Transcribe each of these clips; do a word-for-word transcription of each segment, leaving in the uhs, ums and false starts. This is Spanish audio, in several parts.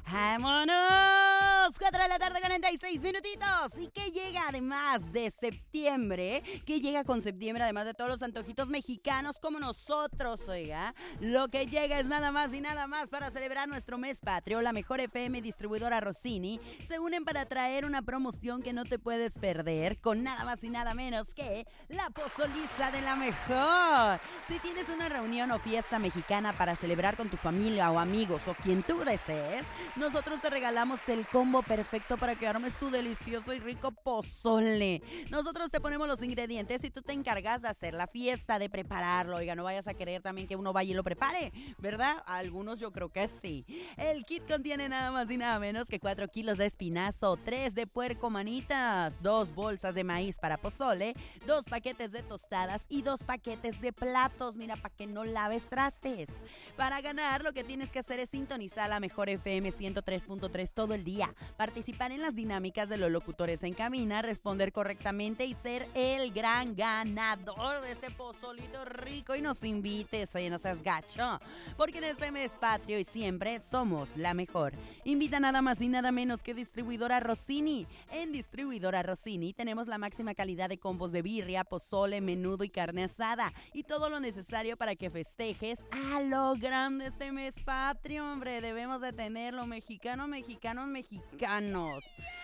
¡Vámonos! cuatro de la tarde, cuarenta y seis minutitos. Y que llega además de septiembre, que llega con septiembre, además de todos los antojitos mexicanos como nosotros, oiga. Lo que llega es nada más y nada más para celebrar nuestro mes patrio. La Mejor F M y distribuidora Rossini se unen para traer una promoción que no te puedes perder con nada más y nada menos que la pozoliza de la mejor. Si tienes una reunión o fiesta mexicana para celebrar con tu familia o amigos o quien tú desees, nosotros te regalamos el combo perfecto para que armes tu delicioso y rico pozole. Nosotros te ponemos los ingredientes y tú te encargas de hacer la fiesta, de prepararlo. Oiga, no vayas a querer también que uno vaya y lo prepare, ¿verdad? A algunos yo creo que sí. El kit contiene nada más y nada menos que cuatro kilos de espinazo, tres de puerco manitas, dos bolsas de maíz para pozole, dos paquetes de tostadas y dos paquetes de platos, mira, para que no laves trastes. Para ganar, lo que tienes que hacer es sintonizar la Mejor F M ciento tres punto tres todo el día, participar en las dinámicas de los locutores en cabina, responder correctamente y ser el gran ganador de este pozolito rico. Y nos invites, oye, no seas gacho, porque en este mes patrio y siempre somos la mejor. Invita nada más y nada menos que Distribuidora Rossini. En Distribuidora Rossini tenemos la máxima calidad de combos de birria, pozole, menudo y carne asada, y todo lo necesario para que festejes a lo grande este mes patrio, hombre. Debemos de tenerlo, mexicano, mexicanos, mexicanos.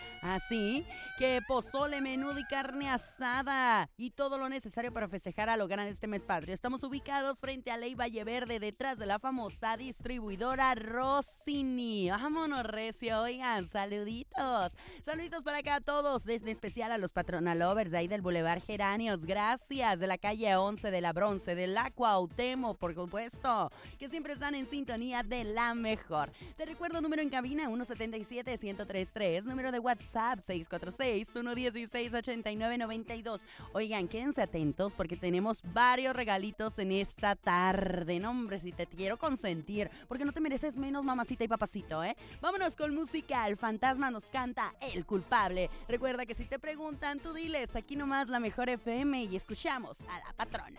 Así que pozole, menudo y carne asada y todo lo necesario para festejar a lo grande este mes patrio. Estamos ubicados frente a Ley Valle Verde, detrás de la famosa distribuidora Rossini. Vámonos, recio, oigan, saluditos. Saluditos para acá a todos, en especial a los Patronal Lovers de ahí del Boulevard Geranios. Gracias, de la calle once, de la Bronce, de la Cuauhtémoc, por supuesto, que siempre están en sintonía de la mejor. Te recuerdo número en cabina uno siete siete, uno cero tres tres, número de WhatsApp seis cuatro seis, uno uno seis, ocho nueve nueve dos. Oigan, quédense atentos porque tenemos varios regalitos en esta tarde. No, hombre, si te quiero consentir, porque no te mereces menos, mamacita y papacito, ¿eh? Vámonos con música. El fantasma nos canta El Culpable. Recuerda que si te preguntan, tú diles aquí nomás la Mejor F M y escuchamos a la patrona.